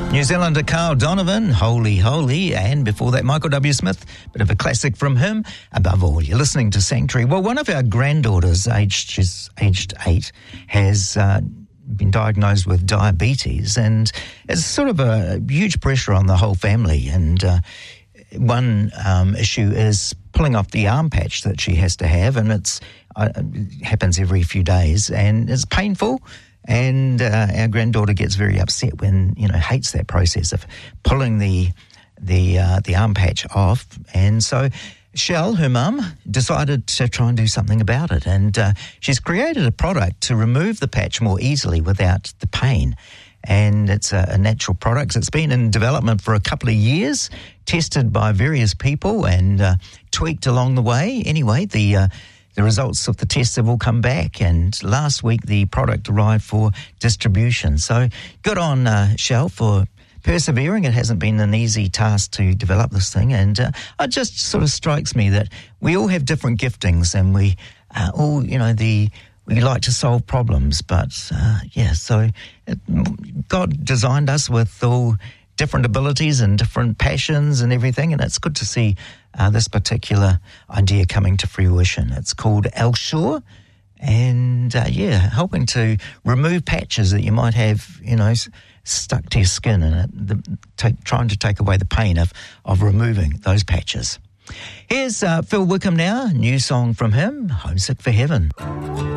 New Zealander Carl Donovan, Holy Holy, and before that Michael W. Smith, bit of a classic from him. Above All, you're listening to Sanctuary. Well, one of our granddaughters, she's aged 8, has been diagnosed with diabetes, and it's sort of a huge pressure on the whole family. And one issue is pulling off the arm patch that she has to have, and it happens every few days, and it's painful. And our granddaughter gets very upset when, hates that process of pulling the arm patch off. And so Shell, her mum, decided to try and do something about it. And she's created a product to remove the patch more easily without the pain. And it's a natural product. It's been in development for a couple of years, tested by various people and tweaked along the way. Anyway, the results of the tests have all come back, and last week the product arrived for distribution. So good on Shell for persevering. It hasn't been an easy task to develop this thing, and it just sort of strikes me that we all have different giftings, and we all, we like to solve problems. But God designed us with all different abilities and different passions and everything, and it's good to see this particular idea coming to fruition. It's called Elsure, and helping to remove patches that you might have, stuck to your skin, and trying to take away the pain of removing those patches. Here's Phil Wickham now, new song from him, Homesick for Heaven.